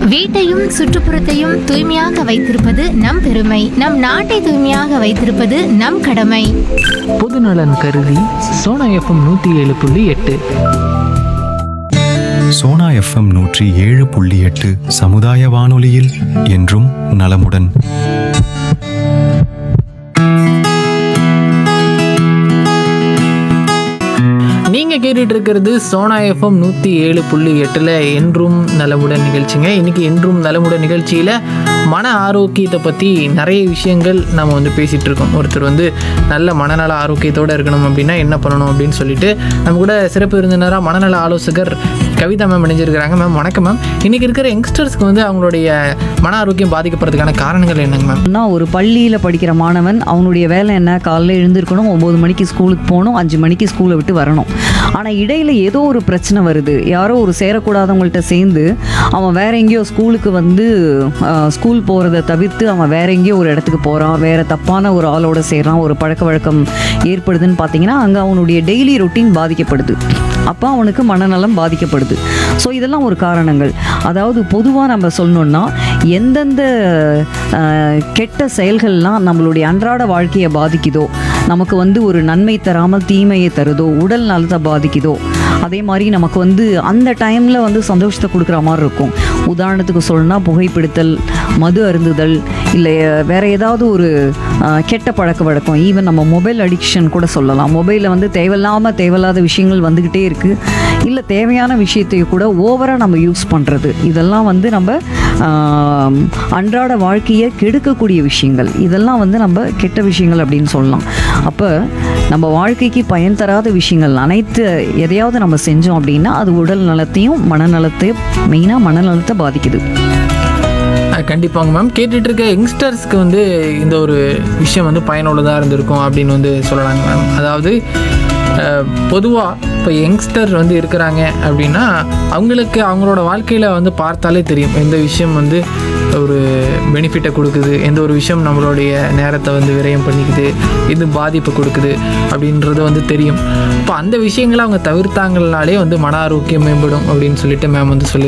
வீட்டையும் சுற்றுப்புறத்தையும் தூய்மையாக வைத்திருப்பது நம் பெருமை. நம் நாட்டை தூய்மையாக வைத்திருப்பது நம் கடமை. பொதுநலன் கருதி சோனா எஃப்எம் 107.8. சோனா எஃப்எம் 107.8 சமுதாய வானொலியில் என்றும் நலமுடன். நீங்கள் கேட்டுட்டு இருக்கிறது சோனா எஃப்எம் 107.8 என்றும் நலமுடன் நிகழ்ச்சிங்க. இன்றைக்கி என்றும் நலமுடன் நிகழ்ச்சியில் மன ஆரோக்கியத்தை பற்றி நிறைய விஷயங்கள் நம்ம வந்து பேசிகிட்டு இருக்கோம். ஒருத்தர் வந்து நல்ல மனநல ஆரோக்கியத்தோடு இருக்கணும் அப்படின்னா என்ன பண்ணணும் அப்படின்னு சொல்லிட்டு நம்ம கூட சிறப்பு விருந்தினராக மனநல ஆலோசகர் கவிதா மேம் இணைஞ்சிருக்கிறாங்க. மேம் வணக்கம் மேம். இன்றைக்கி இருக்கிற யங்ஸ்டர்ஸ்க்கு வந்து அவங்களுடைய மன ஆரோக்கியம் பாதிக்கப்படுறதுக்கான காரணங்கள் என்னங்க மேம்? ஒரு பள்ளியில் படிக்கிற மாணவன் அவனுடைய வேலை என்ன? காலையில் எழுந்திருக்கணும், 9 மணிக்கு ஸ்கூலுக்கு போகணும், 5 மணிக்கு ஸ்கூலை விட்டு வரணும். ஆனால் இடையில் ஏதோ ஒரு பிரச்சனை வருது. யாரோ ஒரு சேரக்கூடாதவங்கள்ட்ட சேர்ந்து அவன் வேற எங்கேயோ ஸ்கூலுக்கு வந்து ஸ்கூல் போகிறத தவிர்த்து அவன் வேற எங்கேயோ ஒரு இடத்துக்கு போகிறான், வேற தப்பான ஒரு ஆளோட சேர்றான், ஒரு பழக்க வழக்கம் ஏற்படுதுன்னு பார்த்தீங்கன்னா அங்கே அவனுடைய டெய்லி ரொட்டீன் பாதிக்கப்படுது. அப்போ அவனுக்கு மனநலம் பாதிக்கப்படுது. ஸோ இதெல்லாம் ஒரு காரணங்கள். அதாவது பொதுவாக நம்ம சொல்லணுன்னா எந்தெந்த கெட்ட செயல்கள்லாம் நம்மளுடைய அன்றாட வாழ்க்கையை பாதிக்குதோ, நமக்கு வந்து ஒரு நன்மை தராமல் தீமையை தருதோ, உடல் நலத்தை பாதிக்குதோ, அதே மாதிரி நமக்கு வந்து அந்த டைமில் வந்து சந்தோஷத்தை கொடுக்குற மாதிரி இருக்கும். உதாரணத்துக்கு சொல்லணும்னா புகைப்பிடித்தல், மது அருந்துதல், இல்லை வேறு ஏதாவது ஒரு கெட்ட பழக்க வழக்கம், ஈவன் நம்ம மொபைல் அடிக்ஷன் கூட சொல்லலாம். மொபைலில் வந்து தேவையில்லாத விஷயங்கள் வந்துக்கிட்டே இருக்குது. இல்லை தேவையான விஷயத்தை கூட ஓவராக நம்ம யூஸ் பண்ணுறது, இதெல்லாம் வந்து நம்ம அன்றாட வாழ்க்கையை கெடுக்கக்கூடிய விஷயங்கள். இதெல்லாம் வந்து நம்ம கெட்ட விஷயங்கள் அப்படின்னு சொல்லலாம். அப்போ நம்ம வாழ்க்கைக்கு பயன் தராத விஷயங்கள் அனைத்து எதையாவது நம்ம செஞ்சோம் அப்படின்னா அது உடல் நலத்தையும் மனநலத்தையும், மெயினாக மனநலத்தை பாதிக்குது. கண்டிப்பாங்க மேம். கேட்டுட்டு இருக்க யங்ஸ்டர்ஸ்க்கு வந்து இந்த ஒரு விஷயம் வந்து பயனுள்ளதாக இருந்திருக்கும் அப்படின்னு வந்து சொல்லலாங்க மேம். அதாவது பொதுவாக இப்போ யங்ஸ்டர் வந்து இருக்கிறாங்க அப்படின்னா அவங்களுக்கு அவங்களோட வாழ்க்கையில் வந்து பார்த்தாலே தெரியும் எந்த விஷயம் வந்து ஒரு பெனிஃபிட்டை கொடுக்குது, எந்த ஒரு விஷயம் நம்மளுடைய நேரத்தை வந்து விரயம் பண்ணிக்குது, இது பாதிப்பு கொடுக்குது அப்படின்றது வந்து தெரியும். இப்போ அந்த விஷயங்களை அவங்க தவிர்த்தாங்கனாலே வந்து மன ஆரோக்கியம் மேம்படும் அப்படின்னு சொல்லிட்டு மேம் வந்து சொல்லி